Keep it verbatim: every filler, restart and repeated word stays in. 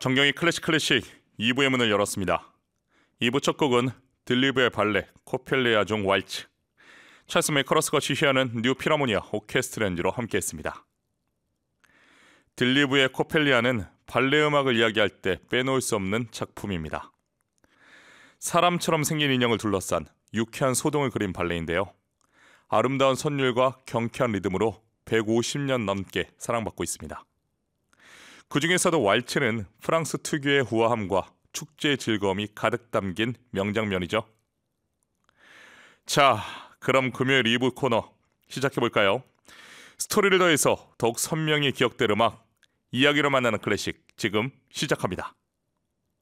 정경희 클래식 클래식 이 부의 문을 열었습니다. 이 부 첫 곡은 들리브의 발레 코펠리아 중 왈츠, 찰스 메커러스가 지휘하는 뉴 필하모니아 오케스트라 연주로 함께했습니다. 들리브의 코펠리아는 발레 음악을 이야기할 때 빼놓을 수 없는 작품입니다. 사람처럼 생긴 인형을 둘러싼 유쾌한 소동을 그린 발레인데요. 아름다운 선율과 경쾌한 리듬으로 백오십 년 넘게 사랑받고 있습니다. 그 중에서도 왈츠는 프랑스 특유의 우아함과 축제의 즐거움이 가득 담긴 명장면이죠. 자, 그럼 금요일 이 부 코너 시작해볼까요? 스토리를 더해서 더욱 선명히 기억될 음악, 이야기로 만나는 클래식 지금 시작합니다.